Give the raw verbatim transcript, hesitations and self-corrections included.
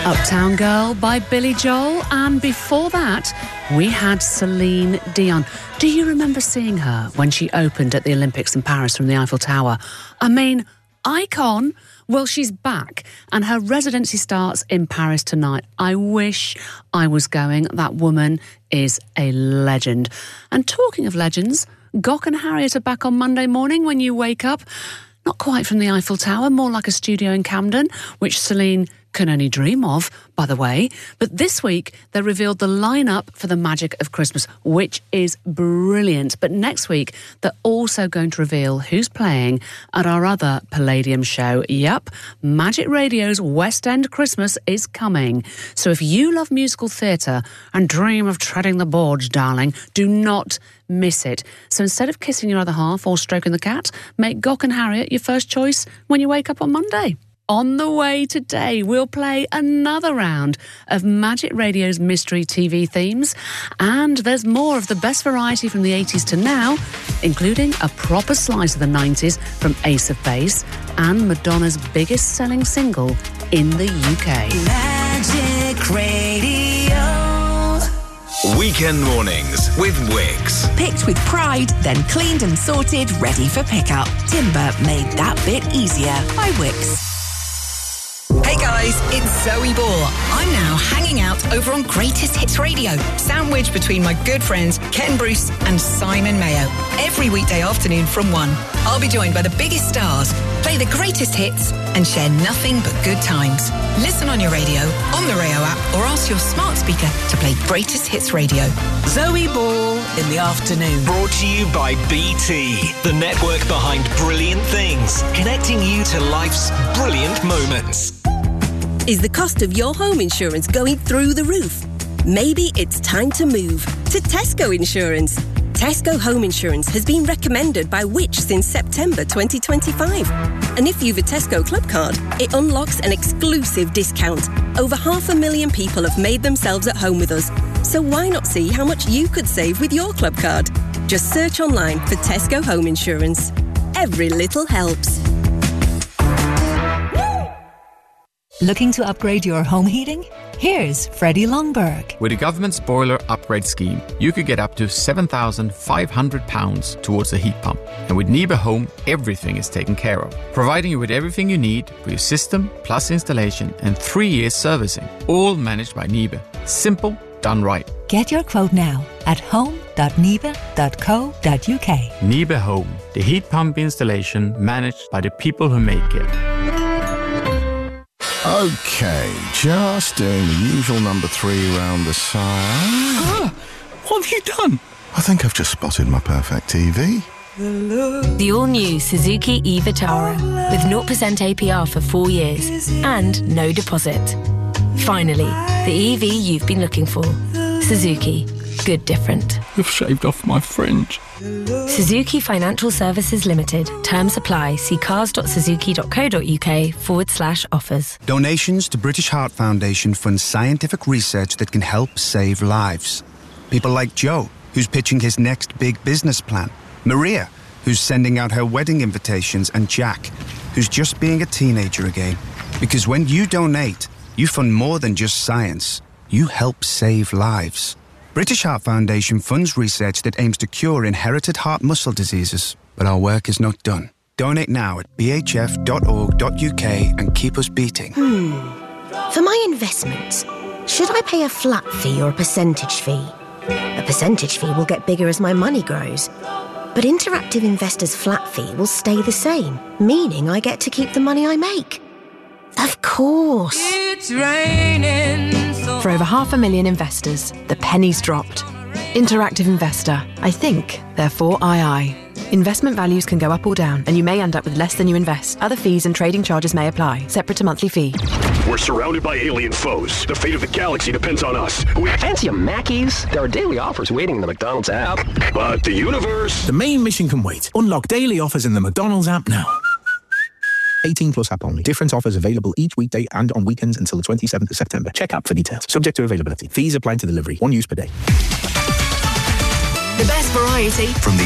Uptown Girl by Billy Joel, and before that we had Celine Dion. Do you remember seeing her when she opened at the Olympics in Paris from the Eiffel Tower? I mean, icon. Well, she's back and her residency starts in Paris tonight. I wish I was going. That woman is a legend. And talking of legends, Gok and Harriet are back on Monday morning when you wake up. Not quite from the Eiffel Tower, more like a studio in Camden, which Celine can only dream of, by the way. But this week, they revealed the lineup for the Magic of Christmas, which is brilliant. But next week, they're also going to reveal who's playing at our other Palladium show. Yup, Magic Radio's West End Christmas is coming. So if you love musical theatre and dream of treading the boards, darling, do not miss it. So instead of kissing your other half or stroking the cat, make Gok and Harriet your first choice when you wake up on Monday. On the way today, we'll play another round of Magic Radio's mystery T V themes. And there's more of the best variety from the eighties to now, including a proper slice of the nineties from Ace of Base and Madonna's biggest selling single in the U K. Magic Radio. Weekend mornings with Wix. Picked with pride, then cleaned and sorted, ready for pickup. Timber made that bit easier by Wix. Hey guys, it's Zoe Ball. I'm now hanging out over on Greatest Hits Radio, sandwiched between my good friends Ken Bruce and Simon Mayo. Every weekday afternoon from one, I'll be joined by the biggest stars, play the greatest hits, and share nothing but good times. Listen on your radio, on the Rayo app, or ask your smart speaker to play Greatest Hits Radio. Zoe Ball in the afternoon. Brought to you by B T, the network behind brilliant things, connecting you to life's brilliant moments. Is the cost of your home insurance going through the roof? Maybe it's time to move to Tesco Insurance. Tesco Home Insurance has been recommended by Which since September twenty twenty-five. And if you've a Tesco Club card, it unlocks an exclusive discount. Over half a million people have made themselves at home with us. So why not see how much you could save with your club card? Just search online for Tesco Home Insurance. Every little helps. Looking to upgrade your home heating? Here's Freddie Longberg. With the government's boiler upgrade scheme, you could get up to seven thousand five hundred pounds towards a heat pump. And with Nibe Home, everything is taken care of, providing you with everything you need for your system, plus installation and three years servicing, all managed by Nibe. Simple, done right. Get your quote now at home dot nibe dot co dot uk. Nibe Home, the heat pump installation managed by the people who make it. Okay, just doing the usual number three round the side. Ah, what have you done? I think I've just spotted my perfect T V. The all-new Suzuki e-Vitara with zero percent A P R for four years and no deposit. Finally, the E V you've been looking for. Suzuki. Good different. You've shaved off my fringe. Suzuki Financial Services Limited. Terms apply. See cars dot suzuki dot co dot uk forward slash offers. Donations to British Heart Foundation fund scientific research that can help save lives. People like Joe, who's pitching his next big business plan. Maria, who's sending out her wedding invitations. And Jack, who's just being a teenager again. Because when you donate, you fund more than just science. You help save lives. British Heart Foundation funds research that aims to cure inherited heart muscle diseases. But our work is not done. Donate now at b h f dot org dot u k and keep us beating. Hmm. For my investments, should I pay a flat fee or a percentage fee? A percentage fee will get bigger as my money grows. But Interactive Investor's flat fee will stay the same, meaning I get to keep the money I make. Of course. It's raining. For over half a million investors, the penny's dropped. Interactive Investor. I think, therefore I I. Investment values can go up or down, and you may end up with less than you invest. Other fees and trading charges may apply, separate to monthly fee. We're surrounded by alien foes. The fate of the galaxy depends on us. We fancy a Mackey's? There are daily offers waiting in the McDonald's app. But the universe... The main mission can wait. Unlock daily offers in the McDonald's app now. eighteen plus app only. Different offers available each weekday and on weekends until the twenty-seventh of September. Check app for details. Subject to availability. Fees apply to delivery. One use per day. The best variety from the